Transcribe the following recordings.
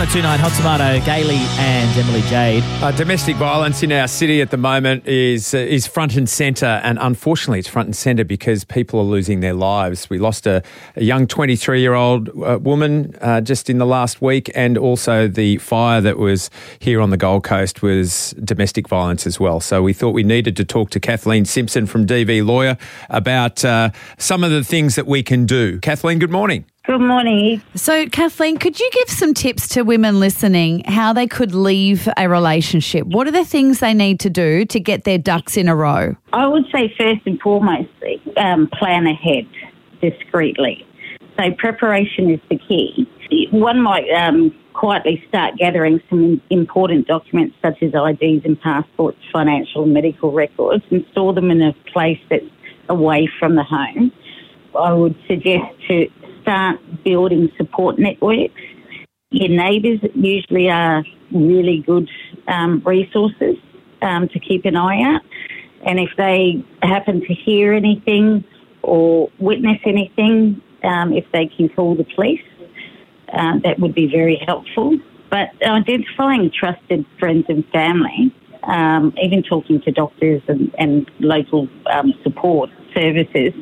1029 Hot Tomato, Gailey and Emily Jade. Domestic violence in our city at the moment is front and centre, and unfortunately it's front and centre because people are losing their lives. We lost a young 23-year-old woman just in the last week, and also the fire that was here on the Gold Coast was domestic violence as well. So we thought we needed to talk to Kathleen Simpson from DV Lawyer about some of the things that we can do. Kathleen, good morning. Good morning. So, Kathleen, could you give some tips to women listening how they could leave a relationship? What are the things they need to do to get their ducks in a row? I would say first and foremost, plan ahead discreetly. So preparation is the key. One might quietly start gathering some important documents such as IDs and passports, financial and medical records, and store them in a place that's away from the home. I would suggest to start building support networks. Your neighbours usually are really good resources to keep an eye out. And if they happen to hear anything or witness anything, if they can call the police, that would be very helpful. But identifying trusted friends and family, even talking to doctors and local support services,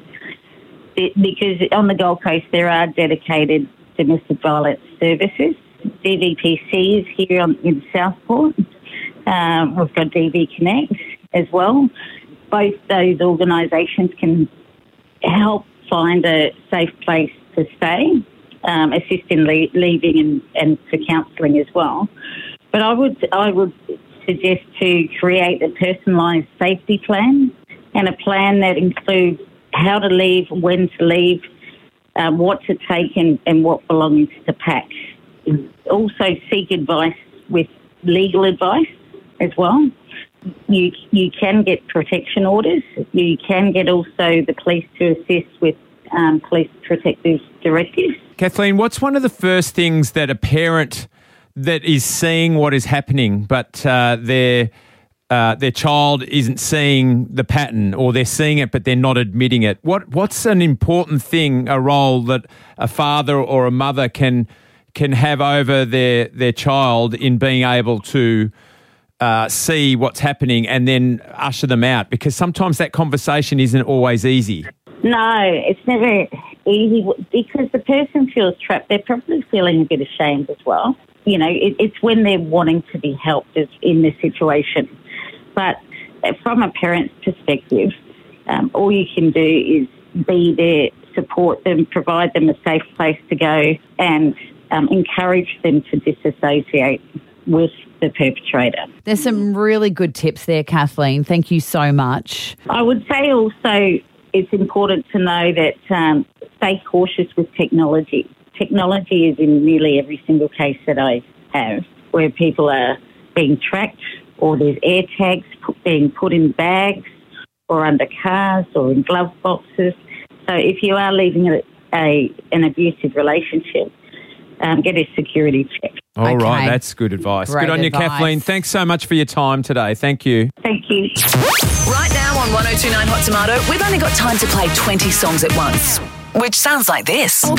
because on the Gold Coast there are dedicated domestic violence services. DVPC is here in Southport. We've got DV Connect as well. Both those organisations can help find a safe place to stay, assist in leaving and for counselling as well. But I would suggest to create a personalised safety plan, and a plan that includes how to leave, when to leave, what to take and what belongings to pack. Also seek advice with legal advice as well. You can get protection orders. You can get also the police to assist with police protective directives. Kathleen, what's one of the first things that a parent that is seeing what is happening but their child isn't seeing the pattern, or they're seeing it but they're not admitting it? What's an important thing, a role that a father or a mother can have over their child in being able to see what's happening and then usher them out? Because sometimes that conversation isn't always easy. No, it's never easy because the person feels trapped. They're probably feeling a bit ashamed as well. You know, it's when they're wanting to be helped in this situation. But from a parent's perspective, all you can do is be there, support them, provide them a safe place to go, and encourage them to disassociate with the perpetrator. There's some really good tips there, Kathleen. Thank you so much. I would say also it's important to know that stay cautious with technology. Technology is in nearly every single case that I have where people are being tracked, or there's air tags being put in bags or under cars or in glove boxes. So if you are leaving an abusive relationship, get a security check. All right, that's good advice. Great good on advice. you, Kathleen. Thanks so much for your time today. Thank you. Thank you. Right now on 1029 Hot Tomato, we've only got time to play 20 songs at once, which sounds like this.